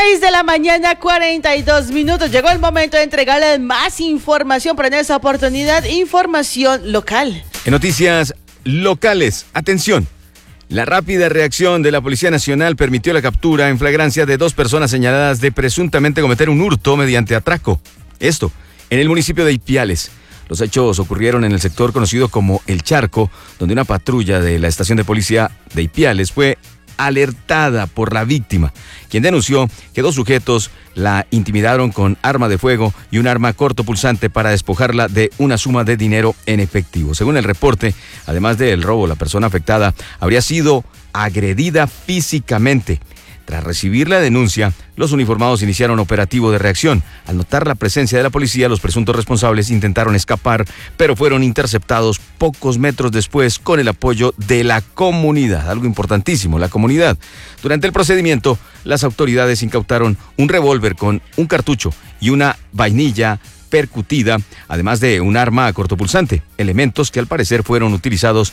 6 de la mañana, 42 minutos. Llegó el momento de entregarles más información, pero en esta oportunidad, información local. En noticias locales, atención. La rápida reacción de la Policía Nacional permitió la captura en flagrancia de 2 personas señaladas de presuntamente cometer un hurto mediante atraco. Esto, en el municipio de Ipiales. Los hechos ocurrieron en el sector conocido como El Charco, donde una patrulla de la estación de policía de Ipiales fue alertada por la víctima, quien denunció que 2 sujetos la intimidaron con arma de fuego y un arma cortopulsante para despojarla de una suma de dinero en efectivo. Según el reporte, además del robo, la persona afectada habría sido agredida físicamente. Tras recibir la denuncia, los uniformados iniciaron operativo de reacción. Al notar la presencia de la policía, los presuntos responsables intentaron escapar, pero fueron interceptados pocos metros después con el apoyo de la comunidad. Algo importantísimo, la comunidad. Durante el procedimiento, las autoridades incautaron un revólver con un cartucho y una vainilla percutida, además de un arma cortopulsante, elementos que al parecer fueron utilizados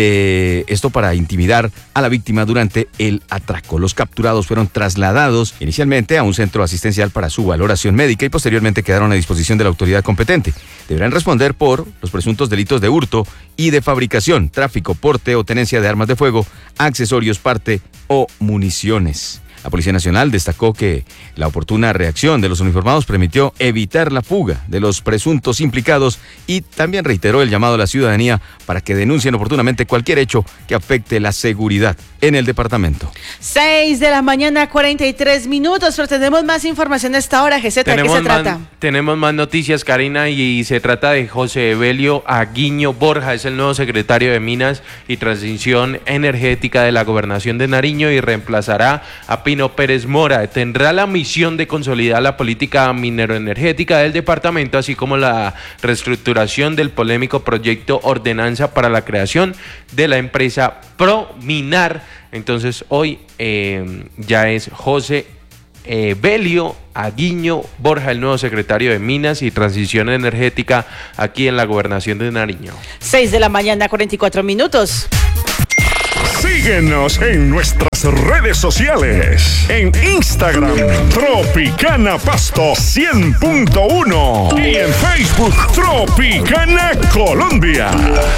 de esto para intimidar a la víctima durante el atraco. Los capturados fueron trasladados inicialmente a un centro asistencial para su valoración médica y posteriormente quedaron a disposición de la autoridad competente. Deberán responder por los presuntos delitos de hurto y de fabricación, tráfico, porte o tenencia de armas de fuego, accesorios, parte o municiones. La Policía Nacional destacó que la oportuna reacción de los uniformados permitió evitar la fuga de los presuntos implicados y también reiteró el llamado a la ciudadanía para que denuncien oportunamente cualquier hecho que afecte la seguridad en el departamento. 6 de la mañana, 43 minutos, pero tenemos más información a esta hora. GZ, ¿de qué se trata? Tenemos más noticias, Karina, y se trata de José Evelio Aguiño Borja, es el nuevo secretario de Minas y Transición Energética de la Gobernación de Nariño y reemplazará a Pino Pérez Mora. Tendrá la misión de consolidar la política mineroenergética del departamento, así como la reestructuración del polémico proyecto Ordenanza para la creación de la empresa Prominar. Entonces hoy ya es José Evelio Aguiño Borja, el nuevo secretario de Minas y Transición Energética aquí en la Gobernación de Nariño. 6 de la mañana, 44 minutos. Síguenos en nuestras redes sociales. En Instagram, Tropicana Pasto 100.1 y en Facebook, Tropicana Colombia.